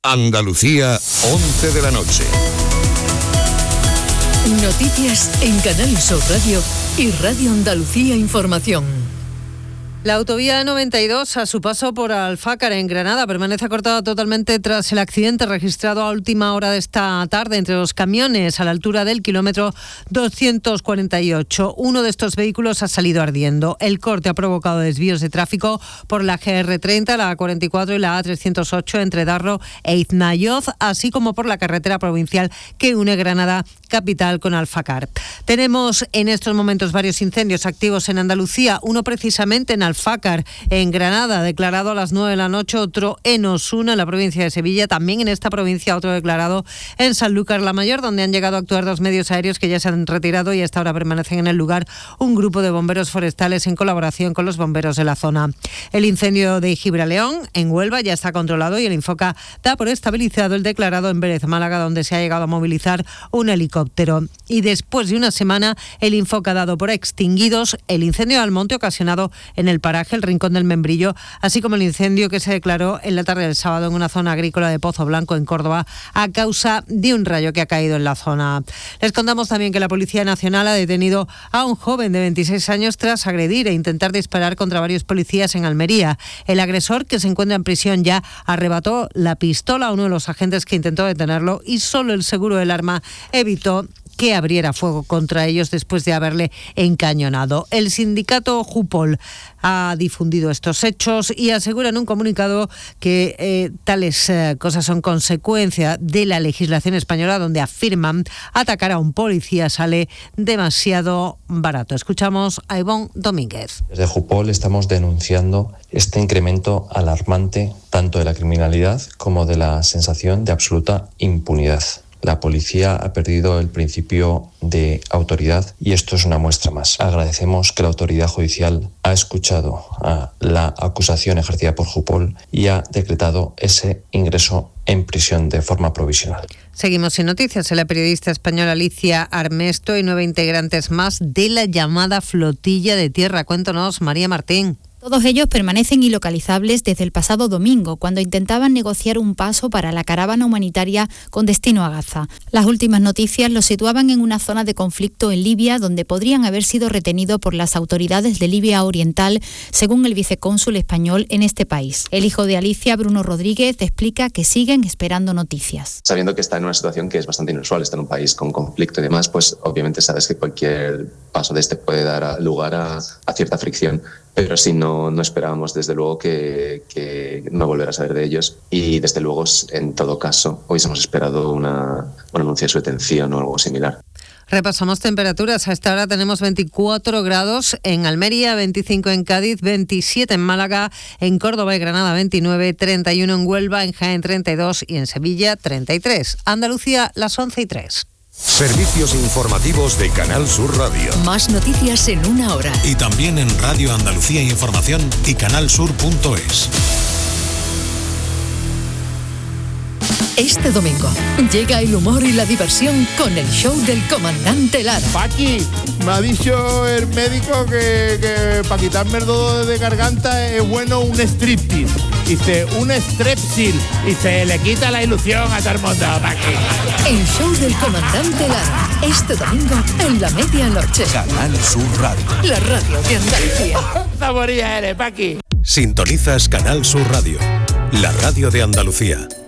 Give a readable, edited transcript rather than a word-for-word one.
Andalucía, 11 de la noche. Noticias en Canal Sur Radio y Radio Andalucía Información. La autovía 92, a su paso por Alfácar, en Granada, permanece cortada totalmente tras el accidente registrado a última hora de esta tarde entre los camiones a la altura del kilómetro 248. Uno de estos vehículos ha salido ardiendo. El corte ha provocado desvíos de tráfico por la GR30, la A44 y la A308 entre Darro e Iznayoz, así como por la carretera provincial que une Granada capital con Alfácar. Tenemos en estos momentos varios incendios activos en Andalucía, uno precisamente en Alfácar, en Granada, declarado a las 9 de la noche, otro en Osuna, en la provincia de Sevilla, también en esta provincia otro declarado en Sanlúcar la Mayor, donde han llegado a actuar 2 medios aéreos que ya se han retirado y hasta ahora permanecen en el lugar un grupo de bomberos forestales en colaboración con los bomberos de la zona. El incendio de Gibraleón, en Huelva, ya está controlado y el Infoca da por estabilizado el declarado en Vélez, Málaga, donde se ha llegado a movilizar un helicóptero. Y después de una semana, el Infoca ha dado por extinguidos el incendio de Almonte ocasionado en el paraje El Rincón del Membrillo, así como el incendio que se declaró en la tarde del sábado en una zona agrícola de Pozo Blanco, en Córdoba, a causa de un rayo que ha caído en la zona. Les contamos también que la Policía Nacional ha detenido a un joven de 26 años tras agredir e intentar disparar contra varios policías en Almería. El agresor, que se encuentra en prisión ya, arrebató la pistola a uno de los agentes que intentó detenerlo y solo el seguro del arma evitó que abriera fuego contra ellos después de haberle encañonado. El sindicato Jupol ha difundido estos hechos y asegura en un comunicado que tales cosas son consecuencia de la legislación española, donde afirman atacar a un policía sale demasiado barato. Escuchamos a Ivonne Domínguez. Desde Jupol estamos denunciando este incremento alarmante tanto de la criminalidad como de la sensación de absoluta impunidad. La policía ha perdido el principio de autoridad y esto es una muestra más. Agradecemos que la autoridad judicial ha escuchado a la acusación ejercida por Jupol y ha decretado ese ingreso en prisión de forma provisional. Seguimos sin noticias. La periodista española Alicia Armesto y 9 integrantes más de la llamada flotilla de tierra. Cuéntanos, María Martín. Todos ellos permanecen ilocalizables desde el pasado domingo, cuando intentaban negociar un paso para la caravana humanitaria con destino a Gaza. Las últimas noticias los situaban en una zona de conflicto en Libia, donde podrían haber sido retenidos por las autoridades de Libia Oriental, según el vicecónsul español en este país. El hijo de Alicia, Bruno Rodríguez, explica que siguen esperando noticias. Sabiendo que está en una situación que es bastante inusual, está en un país con conflicto y demás, pues obviamente sabes que cualquier paso de este puede dar lugar a cierta fricción. Pero sí, no esperábamos desde luego que no volver a saber de ellos y desde luego en todo caso hubiésemos esperado un anuncio de su detención o algo similar. Repasamos temperaturas. A esta hora tenemos 24 grados en Almería, 25 en Cádiz, 27 en Málaga, en Córdoba y Granada 29, 31 en Huelva, en Jaén 32 y en Sevilla 33. Andalucía, las 11:03. Servicios informativos de Canal Sur Radio. Más noticias en una hora. Y también en Radio Andalucía Información y canalsur.es. Este domingo llega el humor y la diversión con el show del comandante Lara. Paqui, me ha dicho el médico que para quitarme el dolor de garganta es bueno un striptease. Dice, un strepsil. Y se le quita la ilusión a todo el mundo, Paqui. El show del comandante Lara. Este domingo en la medianoche. Canal Sur Radio. La radio de Andalucía. Zamoría eres, Paqui. Sintonizas Canal Sur Radio, la radio de Andalucía.